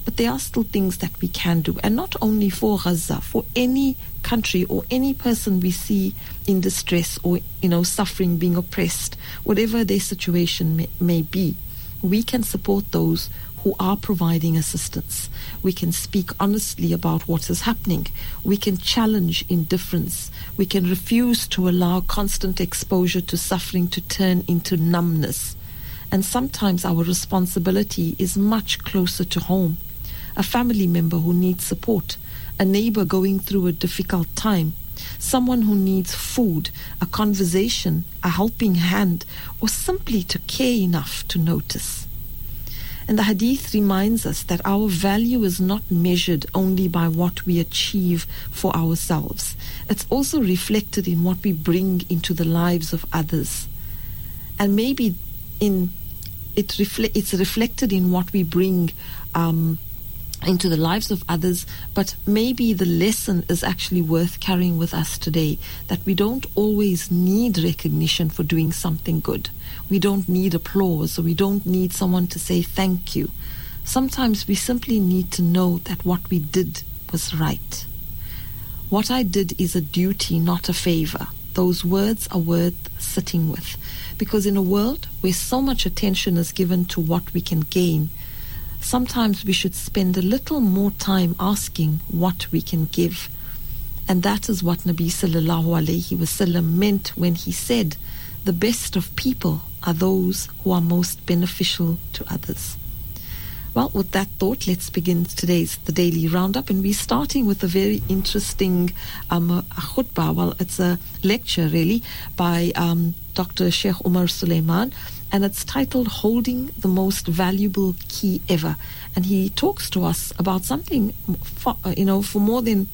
But there are still things that we can do, and not only for Gaza, for any country or any person we see in distress or, suffering, being oppressed, whatever their situation may be. We can support those who are providing assistance. We can speak honestly about what is happening. We can challenge indifference. We can refuse to allow constant exposure to suffering to turn into numbness. And sometimes our responsibility is much closer to home. A family member who needs support, a neighbor going through a difficult time, someone who needs food, a conversation, a helping hand, or simply to care enough to notice. And the hadith reminds us that our value is not measured only by what we achieve for ourselves. It's also reflected in what we bring into the lives of others. And maybe it's reflected in what we bring into the lives of others, but maybe the lesson is actually worth carrying with us today, that we don't always need recognition for doing something good. We don't need applause, or we don't need someone to say thank you. Sometimes we simply need to know that what we did was right. What I did is a duty, not a favor. Those words are worth sitting with, because in a world where so much attention is given to what we can gain, sometimes we should spend a little more time asking what we can give. And that is what Nabi sallallahu alayhi wasallam meant when he said, the best of people are those who are most beneficial to others. Well, with that thought, let's begin the daily roundup, and we're starting with a very interesting khutbah. Well, it's a lecture really by Dr. Sheikh Umar Sulaiman, and it's titled Holding the Most Valuable Key Ever. And he talks to us about something, for more than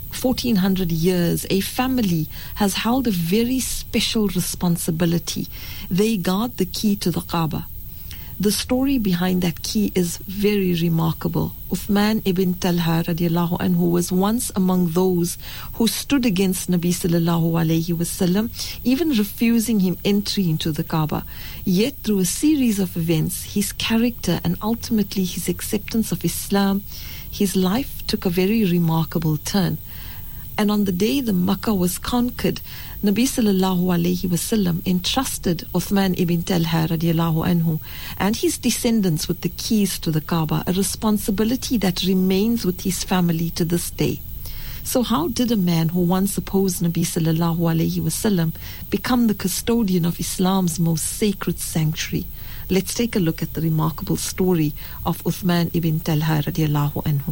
1400 years, a family has held a very special responsibility. They guard the key to the Kaaba. The story behind that key is very remarkable. Uthman ibn Talha radiallahu anhu was once among those who stood against Nabi sallallahu alayhi wasallam, even refusing him entry into the Kaaba. Yet through a series of events, his character and ultimately his acceptance of Islam, his life took a very remarkable turn. And on the day the Makkah was conquered, Nabi sallallahu alayhi wasallam entrusted Uthman ibn Talha radiallahu anhu and his descendants with the keys to the Kaaba, a responsibility that remains with his family to this day. So how did a man who once opposed Nabi sallallahu alayhi wasallam become the custodian of Islam's most sacred sanctuary? Let's take a look at the remarkable story of Uthman ibn Talha radiallahu anhu.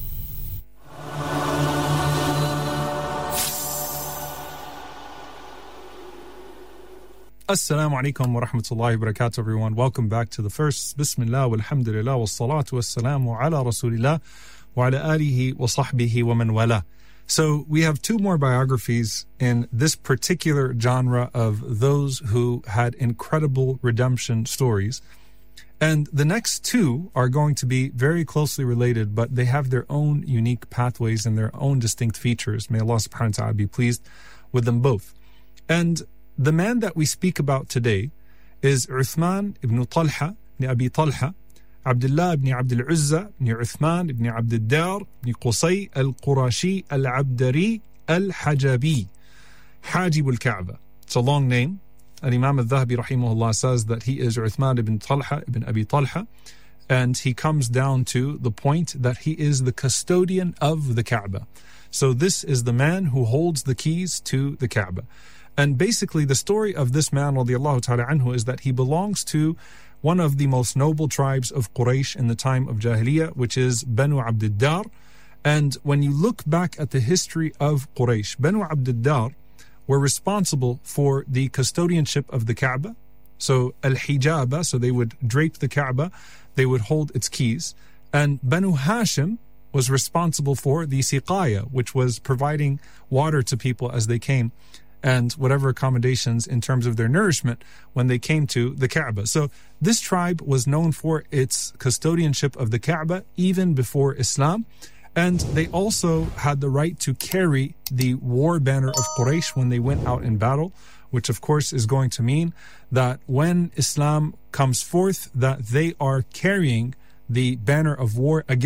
Assalamu alaikum wa rahmatullahi wa barakatuh, everyone. Welcome back to the first Bismillah walhamdulillah wa salatu wa salamu ala rasulillah wa ala alihi wa sahbihi wa man wala. So we have two more biographies in this particular genre of those who had incredible redemption stories. And the next two are going to be very closely related, but they have their own unique pathways and their own distinct features. May Allah subhanahu wa ta'ala be pleased with them both. And the man that we speak about today is Uthman ibn Talha ibn Abi Talha, Abdullah ibn Abdul Uzza ibn Uthman ibn Abdul Dar ibn Qusay al-Qurashi al-Abdari al-Hajabi, Hajib al-Kaaba. It's a long name. And Imam al-Dhahabi rahimahullah says that he is Uthman ibn Talha ibn Abi Talha, and he comes down to the point that he is the custodian of the Kaaba. So this is the man who holds the keys to the Kaaba. And basically the story of this man radiallahu ta'ala anhu is that he belongs to one of the most noble tribes of Quraysh in the time of Jahiliyyah, which is Banu Abd Dar. And when you look back at the history of Quraysh, Banu Abd Dar were responsible for the custodianship of the Kaaba. So al-hijaba, so they would drape the Kaaba, they would hold its keys. And Banu Hashim was responsible for the siqaya, which was providing water to people as they came, and whatever accommodations in terms of their nourishment when they came to the Kaaba. So this tribe was known for its custodianship of the Kaaba even before Islam, and they also had the right to carry the war banner of Quraysh when they went out in battle, which of course is going to mean that when Islam comes forth, that they are carrying the banner of war against